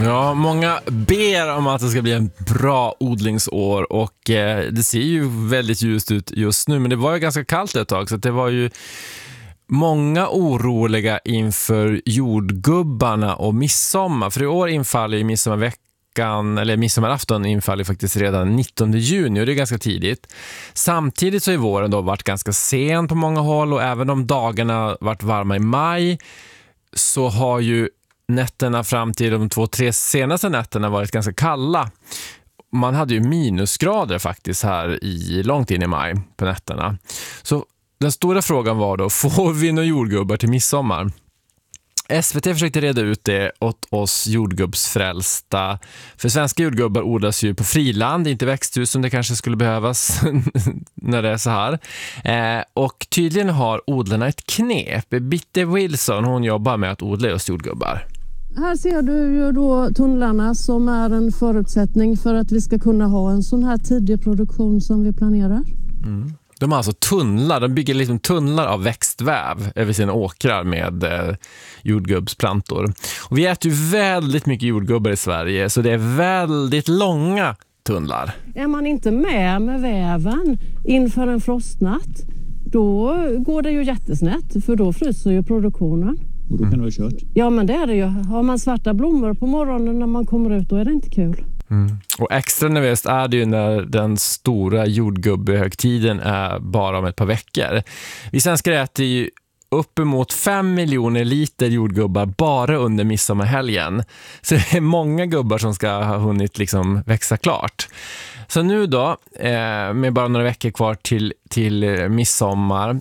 Ja, många ber om att det ska bli en bra odlingsår och det ser ju väldigt ljust ut just nu, men det var ju ganska kallt ett tag så att det var ju många oroliga inför jordgubbarna och midsommar. För i år infaller ju midsommarafton infaller faktiskt redan 19 juni och det är ganska tidigt. Samtidigt så har våren då varit ganska sen på många håll och även om dagarna varit varma i maj så har ju nätterna fram till de 2-3 senaste nätterna varit ganska kalla. Man hade ju minusgrader faktiskt här långt in i maj på nätterna. Så den stora frågan var då, får vi några jordgubbar till midsommar? SVT försökte reda ut det åt oss jordgubbsfrälsta. För svenska jordgubbar odlas ju på friland, inte växthus som det kanske skulle behövas när det är så här. Och tydligen har odlarna ett knep. Bitte Wilson, hon jobbar med att odla just jordgubbar. Här ser du ju då tunnlarna som är en förutsättning för att vi ska kunna ha en sån här tidig produktion som vi planerar. Mm. De har alltså tunnlar, de bygger liksom tunnlar av växtväv över sina åkrar med jordgubbsplantor. Och vi äter ju väldigt mycket jordgubbar i Sverige så det är väldigt långa tunnlar. Är man inte med väven inför en frostnatt, då går det ju jättesnett för då fryser ju produktionen. Och då kan det vara kört. Ja, men det är det ju. Har man svarta blommor på morgonen när man kommer ut, då är det inte kul. Mm. Och extra nervöst är det ju när den stora jordgubbehögtiden är bara om ett par veckor. Vi svenskar äter ju uppemot 5 miljoner liter jordgubbar bara under midsommarhelgen. Så det är många gubbar som ska ha hunnit liksom växa klart. Så nu då, med bara några veckor kvar till midsommar,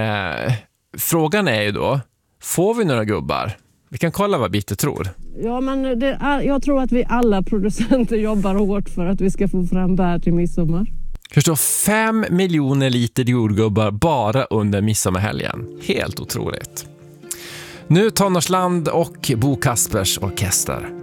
frågan är ju då, får vi några gubbar? Vi kan kolla vad Bitte tror. Ja, men jag tror att vi alla producenter jobbar hårt för att vi ska få fram bär till midsommar. Förstå, 5 miljoner liter jordgubbar bara under midsommarhelgen. Helt otroligt. Nu Tonårsland och Bo Kaspers orkester.